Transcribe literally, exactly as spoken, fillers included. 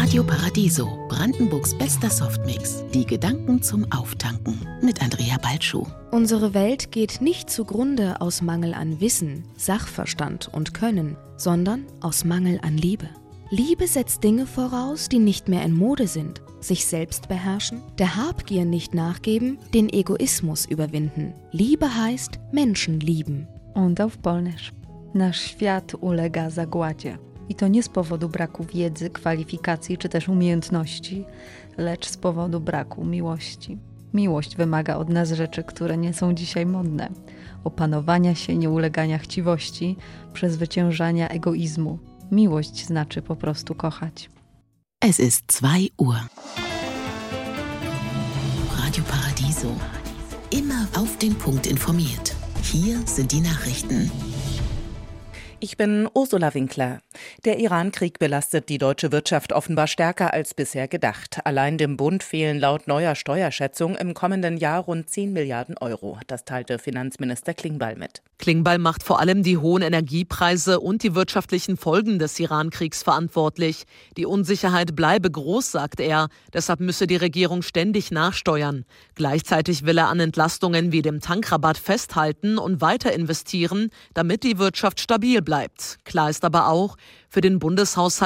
Radio Paradiso, Brandenburgs bester Softmix. Die Gedanken zum Auftanken mit Andrea Balschuh. Unsere Welt geht nicht zugrunde aus Mangel an Wissen, Sachverstand und Können, sondern aus Mangel an Liebe. Liebe setzt Dinge voraus, die nicht mehr in Mode sind. Sich selbst beherrschen, der Habgier nicht nachgeben, den Egoismus überwinden. Liebe heißt Menschen lieben. Und auf Polnisch. Nasz świat ulega zagładzie. I to nie z powodu braku wiedzy, kwalifikacji czy też umiejętności, lecz z powodu braku miłości. Miłość wymaga od nas rzeczy, które nie są dzisiaj modne. Opanowania się, nieulegania chciwości, przezwyciężania egoizmu. Miłość znaczy po prostu kochać. Es ist zwei Uhr. Radio Paradiso. Immer auf den Punkt informiert. Hier sind die Nachrichten. Ich bin Ursula Winkler. Der Iran-Krieg belastet die deutsche Wirtschaft offenbar stärker als bisher gedacht. Allein dem Bund fehlen laut neuer Steuerschätzung im kommenden Jahr rund zehn Milliarden Euro. Das teilte Finanzminister Klingbeil mit. Klingbeil macht vor allem die hohen Energiepreise und die wirtschaftlichen Folgen des Iran-Kriegs verantwortlich. Die Unsicherheit bleibe groß, sagt er. Deshalb müsse die Regierung ständig nachsteuern. Gleichzeitig will er an Entlastungen wie dem Tankrabatt festhalten und weiter investieren, damit die Wirtschaft stabil bleibt. Klar ist aber auch, für den Bundeshaushalt